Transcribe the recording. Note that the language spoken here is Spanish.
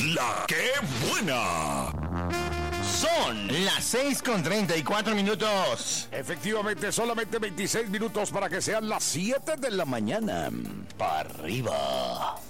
La que buena. Son las 6:34. Efectivamente, solamente 26 minutos para que sean las 7 de la mañana. Para arriba.